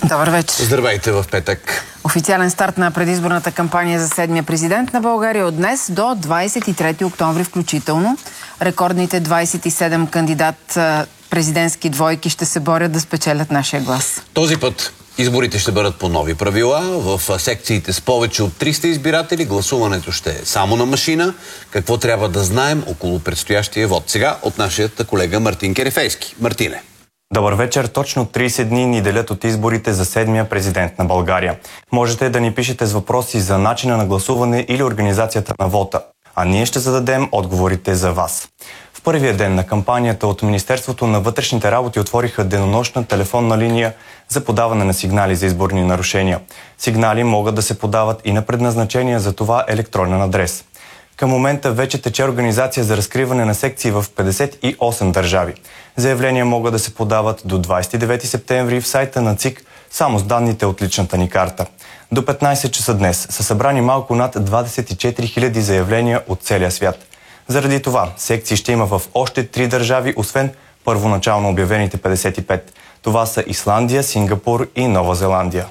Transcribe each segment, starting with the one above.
Добър вечер. Здравейте в петък. Официален старт на предизборната кампания за 7-я президент на България от днес до 23 октомври включително. Рекордните 27 кандидат президентски двойки ще се борят да спечелят нашия глас. Този път изборите ще бъдат по нови правила. В секциите с повече от 300 избиратели гласуването ще е само на машина. Какво трябва да знаем около предстоящия вод? Сега от нашия колега Мартин Керефейски. Мартине. Добър вечер. Точно 30 дни ни делят от изборите за 7-я президент на България. Можете да ни пишете с въпроси за начина на гласуване или организацията на вота, а ние ще зададем отговорите за вас. В първия ден на кампанията от Министерството на вътрешните работи отвориха денонощна телефонна линия за подаване на сигнали за изборни нарушения. Сигнали могат да се подават и на предназначения за това електронен адрес. Към момента вече тече организация за разкриване на секции в 58 държави. Заявления могат да се подават до 29 септември в сайта на ЦИК само с данните от личната ни карта. До 15 часа днес са събрани малко над 24 000 заявления от целия свят. Заради това секции ще има в още 3 държави, освен първоначално обявените 55. Това са Исландия, Сингапур и Нова Зеландия.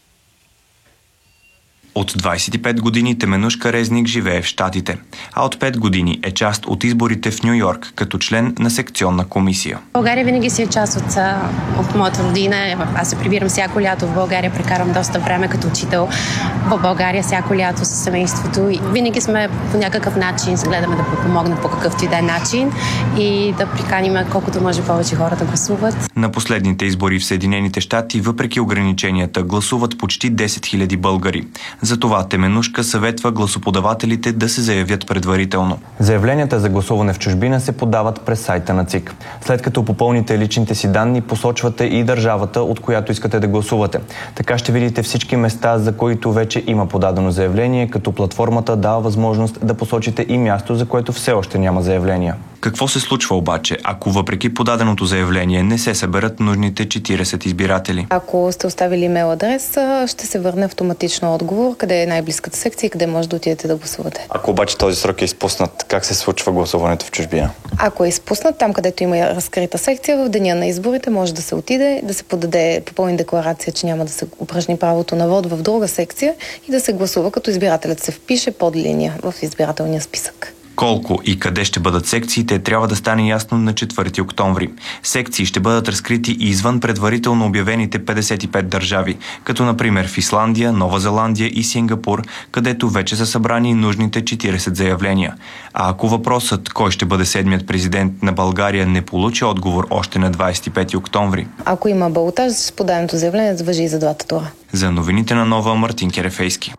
От 25 години Теменужка Резник живее в Щатите, а от 5 години е част от изборите в Ню-Йорк като член на секционна комисия. България винаги си е част от моята родина. Аз се прибирам всяко лято в България, прекарам доста време като учител в България, всяко лято със семейството. И винаги сме по някакъв начин, гледаме да помогнем по какъвто и да е начин и да приканим колкото може повече хора да гласуват. На последните избори в Съединените щати, въпреки ограниченията, гласуват почти 10 000 българи. Затова Теменужка съветва гласоподавателите да се заявят предварително. Заявленията за гласуване в чужбина се подават през сайта на ЦИК. След като попълните личните си данни, посочвате и държавата, от която искате да гласувате. Така ще видите всички места, за които вече има подадено заявление, като платформата дава възможност да посочите и място, за което все още няма заявления. Какво се случва обаче, ако въпреки подаденото заявление не се съберат нужните 40 избиратели? Ако сте оставили имейл адрес, ще се върне автоматично отговор, къде е най-близката секция и къде може да отидете да гласувате. Ако обаче този срок е изпуснат, как се случва гласуването в чужбина? Ако е изпуснат, там където има разкрита секция, в деня на изборите може да се отиде, да се подаде попълни декларация, че няма да се упражни правото на вод в друга секция и да се гласува, като избирателят се впише под линия в избирателния списък. Колко и къде ще бъдат секциите, трябва да стане ясно на 4 октомври. Секции ще бъдат разкрити и извън предварително обявените 55 държави, като например в Исландия, Нова Зеландия и Сингапур, където вече са събрани нужните 40 заявления. А ако въпросът кой ще бъде 7-ият президент на България не получи отговор още на 25 октомври. Ако има балотаж, с подаденото заявление важи и за двата тура. За новините на Нова, Мартин Керефейски.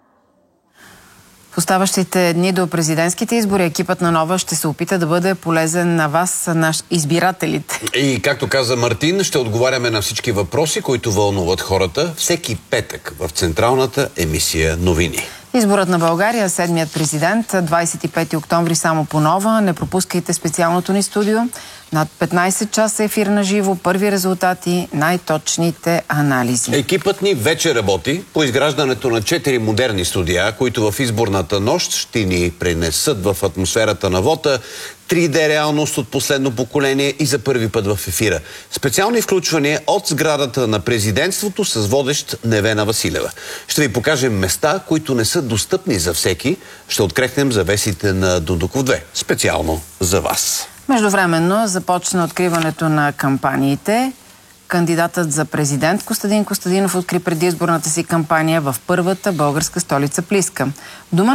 В оставащите дни до президентските избори екипът на Нова ще се опита да бъде полезен на вас, наш избирателите. И както каза Мартин, ще отговаряме на всички въпроси, които вълнуват хората всеки петък в централната емисия Новини. Изборът на България, 7-ият президент, 25 октомври само по Нова. Не пропускайте специалното ни студио. Над 15 часа ефир на живо, първи резултати, най-точните анализи. Екипът ни вече работи по изграждането на 4 модерни студия, които в изборната нощ ще ни пренесат в атмосферата на вота 3D реалност от последно поколение и за първи път в ефира. Специални включвания от сградата на президентството с водещ Невена Василева. Ще ви покажем места, които не са достъпни за всеки. Ще открехнем завесите на Дондуков 2. Специално за вас. Междувременно започна откриването на кампаниите. Кандидатът за президент Костадин Костадинов откри предизборната си кампания в първата българска столица Плиска.